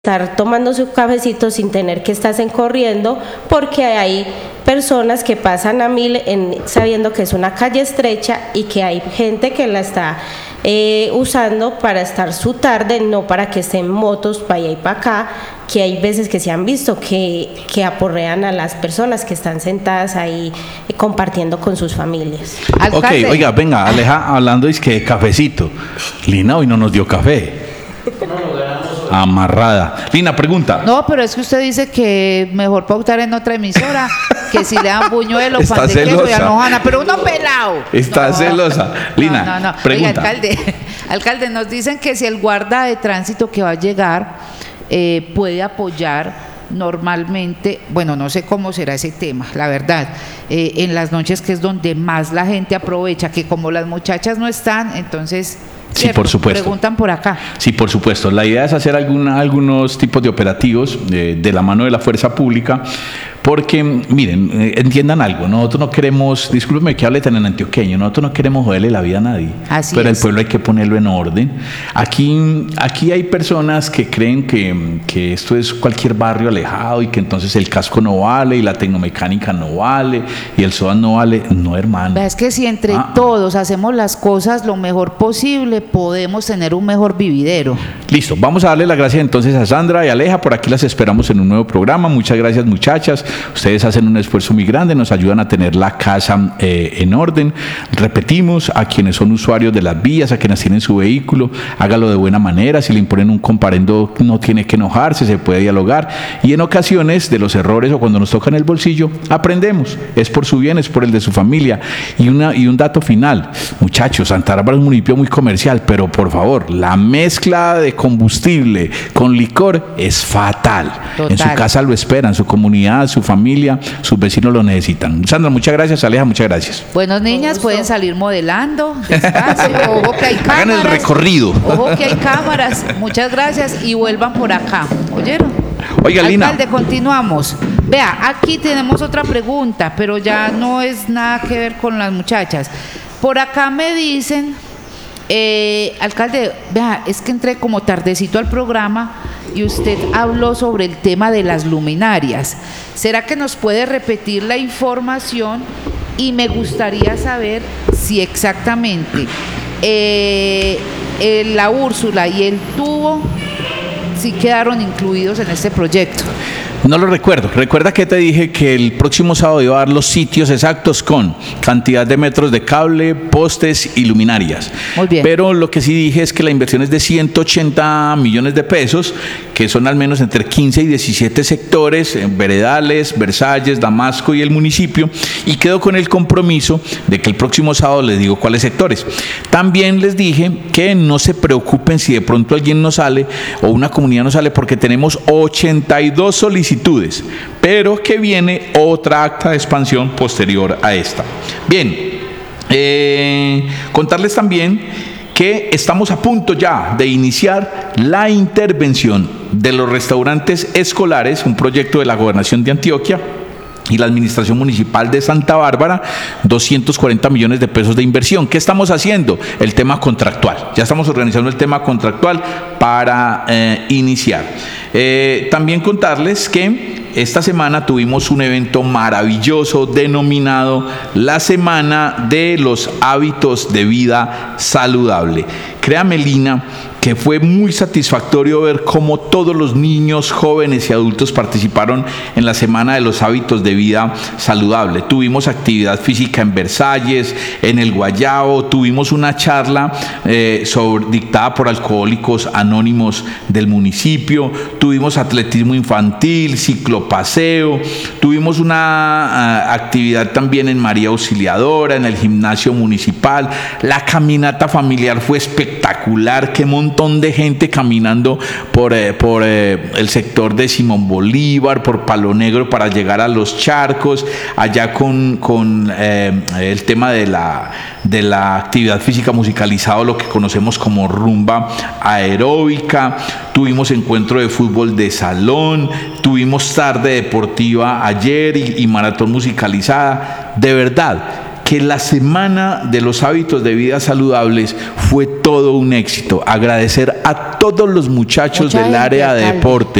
estar tomando su cafecito sin tener que estarse corriendo, porque hay personas que pasan a 1000 sabiendo que es una calle estrecha y que hay gente que la está usando para estar su tarde, no para que estén motos para allá y para acá, que hay veces que se han visto que aporrean a las personas que están sentadas ahí compartiendo con sus familias. Alcalde. Ok, oiga, venga, Aleja, hablando es que cafecito. Lina hoy no nos dio café. Amarrada. Lina, pregunta. No, pero es que usted dice que mejor pautar en otra emisora, que si le dan buñuelo, pan de queso y alojana, pero uno pelado. Está celosa. Lina, no. pregunta. Oiga, alcalde, nos dicen que si el guarda de tránsito que va a llegar puede apoyar normalmente, bueno, no sé cómo será ese tema, la verdad, en las noches, que es donde más la gente aprovecha, que como las muchachas no están, entonces... Sí, por supuesto. Preguntan por acá. Sí, por supuesto. La idea es hacer algunos tipos de operativos de la mano de la fuerza pública, porque, miren, entiendan algo, nosotros no queremos, discúlpeme que hable tan en antioqueño, nosotros no queremos joderle la vida a nadie, pero el pueblo hay que ponerlo en orden. Aquí hay personas que creen que esto es cualquier barrio alejado y que entonces el casco no vale y la tecnomecánica no vale y el SOAT no vale. No, hermano. Es que si entre todos hacemos las cosas lo mejor posible, podemos tener un mejor vividero. Listo, vamos a darle las gracias entonces a Sandra y Aleja, por aquí las esperamos en un nuevo programa. Muchas gracias, muchachas. Ustedes hacen un esfuerzo muy grande, nos ayudan a tener la casa en orden. Repetimos, a quienes son usuarios de las vías, a quienes tienen su vehículo, hágalo de buena manera. Si le imponen un comparendo, no tiene que enojarse, se puede dialogar. Y en ocasiones, de los errores o cuando nos tocan el bolsillo, aprendemos. Es por su bien, es por el de su familia. Y un dato final, muchachos, Santa Bárbara es un municipio muy comercial, pero por favor, la mezcla de combustible con licor es fatal. Total. En su casa lo esperan, su comunidad, su familia, sus vecinos lo necesitan. Sandra, muchas gracias. Aleja, muchas gracias. Bueno, niñas, pueden salir modelando despacio. Ojo que hay cámaras. Hagan el recorrido. Ojo que hay cámaras. Muchas gracias y vuelvan por acá. ¿Oyeron? Oiga, Lina. Alcalde, continuamos. Vea, aquí tenemos otra pregunta, pero ya no es nada que ver con las muchachas. Por acá me dicen, alcalde, vea, es que entré como tardecito al programa y usted habló sobre el tema de las luminarias. ¿Será que nos puede repetir la información? Y me gustaría saber si exactamente la Úrsula y el tubo sí quedaron incluidos en este proyecto. No lo recuerdo. Recuerda que te dije que el próximo sábado iba a dar los sitios exactos con cantidad de metros de cable, postes y luminarias. Muy bien. Pero lo que sí dije es que la inversión es de 180 millones de pesos, que son al menos entre 15 y 17 sectores, Veredales, Versalles, Damasco y el municipio, y quedo con el compromiso de que el próximo sábado les digo cuáles sectores. También les dije que no se preocupen si de pronto alguien no sale o una comunidad no sale, porque tenemos 82 solicitudes, pero que viene otra acta de expansión posterior a esta. Bien, contarles también que estamos a punto ya de iniciar la intervención de los restaurantes escolares, un proyecto de la Gobernación de Antioquia y la Administración Municipal de Santa Bárbara, 240 millones de pesos de inversión. ¿Qué estamos haciendo? El tema contractual. Ya estamos organizando el tema contractual para iniciar. También contarles que esta semana tuvimos un evento maravilloso denominado la Semana de los Hábitos de Vida Saludable. Créame, Lina, que fue muy satisfactorio ver cómo todos los niños, jóvenes y adultos participaron en la Semana de los Hábitos de Vida Saludable. Tuvimos actividad física en Versalles, en el Guayabo, tuvimos una charla dictada por Alcohólicos Anónimos del municipio, tuvimos atletismo infantil, ciclopaseo, tuvimos una actividad también en María Auxiliadora, en el gimnasio municipal. La caminata familiar fue espectacular, qué montón de gente caminando por el sector de Simón Bolívar, por Palo Negro para llegar a los charcos, allá con el tema de la actividad física musicalizada, lo que conocemos como rumba aeróbica. Tuvimos encuentro de fútbol de salón, tuvimos tarde deportiva ayer y maratón musicalizada. De verdad, que la semana de los hábitos de vida saludables fue todo un éxito. Agradecer a todos los muchachos del área de deporte,